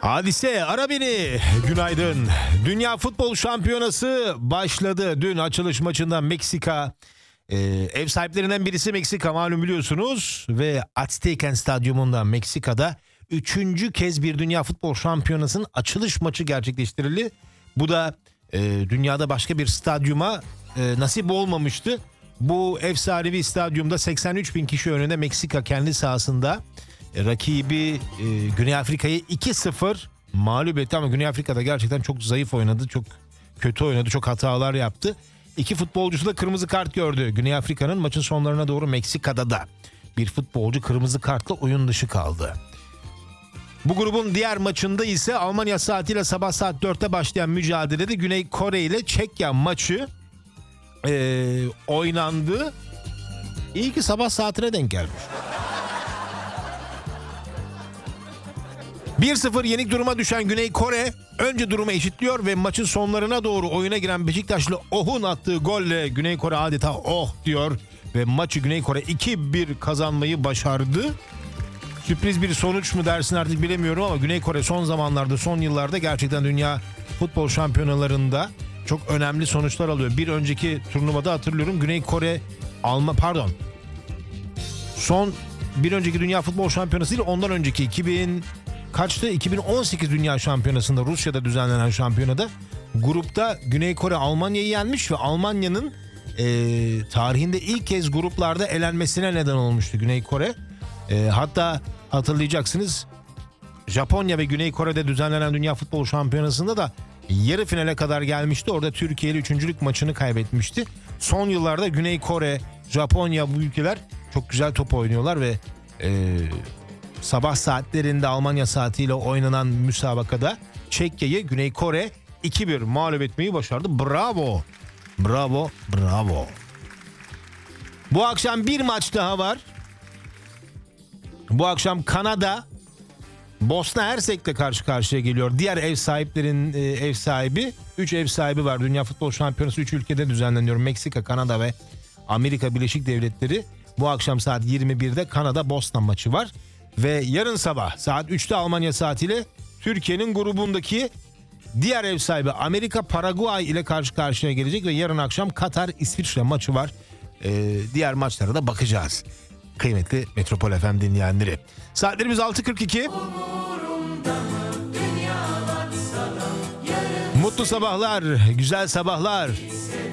Hadise ara beni. Günaydın. Dünya Futbol Şampiyonası başladı. Dün açılış maçında Meksika ev sahiplerinden birisi Meksika, malum biliyorsunuz. Ve Azteca Stadyumunda Meksika'da 3. kez bir Dünya Futbol Şampiyonası'nın açılış maçı gerçekleştirildi. Bu da dünyada başka bir stadyuma nasip olmamıştı. Bu efsanevi stadyumda 83 bin kişi önünde Meksika kendi sahasında rakibi Güney Afrika'yı 2-0 mağlup etti, ama Güney Afrika'da gerçekten çok zayıf oynadı, çok kötü oynadı, çok hatalar yaptı. İki futbolcusu da kırmızı kart gördü. Güney Afrika'nın maçın sonlarına doğru Meksika'da da bir futbolcu kırmızı kartla oyun dışı kaldı. Bu grubun diğer maçında ise Almanya saatiyle sabah saat 4'te başlayan mücadelede Güney Kore ile Çekya maçı oynandı. İyi ki sabah saatine denk gelmiş. 1-0 yenik duruma düşen Güney Kore önce durumu eşitliyor ve maçın sonlarına doğru oyuna giren Beşiktaşlı Oh'un attığı golle Güney Kore adeta oh diyor ve maçı Güney Kore 2-1 kazanmayı başardı. Sürpriz bir sonuç mu dersin artık bilemiyorum, ama Güney Kore son zamanlarda, son yıllarda gerçekten dünya futbol şampiyonalarında çok önemli sonuçlar alıyor. Bir önceki turnuvada hatırlıyorum, Güney Kore bir önceki Dünya Futbol Şampiyonası değil, ondan önceki 2018 Dünya Şampiyonası'nda, Rusya'da düzenlenen şampiyonada grupta Güney Kore Almanya'yı yenmiş ve Almanya'nın tarihinde ilk kez gruplarda elenmesine neden olmuştu Güney Kore. Hatta hatırlayacaksınız, Japonya ve Güney Kore'de düzenlenen Dünya Futbol Şampiyonası'nda da yarı finale kadar gelmişti. Orada Türkiye ile üçüncülük maçını kaybetmişti. Son yıllarda Güney Kore, Japonya, bu ülkeler çok güzel top oynuyorlar ve sabah saatlerinde Almanya saatiyle oynanan müsabakada Çekya'yı Güney Kore 2-1 mağlup etmeyi başardı. Bravo. Bravo, bravo. Bu akşam bir maç daha var. Bu akşam Kanada Bosna Hersek'le karşı karşıya geliyor. Diğer ev sahiplerin ev sahibi. 3 ev sahibi var. Dünya Futbol Şampiyonası 3 ülkede düzenleniyor. Meksika, Kanada ve Amerika Birleşik Devletleri. Bu akşam saat 21'de Kanada-Bosna maçı var. Ve yarın sabah saat 3'te Almanya saatiyle Türkiye'nin grubundaki diğer ev sahibi Amerika Paraguay ile karşı karşıya gelecek. Ve yarın akşam Katar-İsviçre maçı var. Diğer maçlara da bakacağız. Kıymetli Metropol FM dinleyenleri. Saatlerimiz 6.42. Mutlu sabahlar, güzel sabahlar.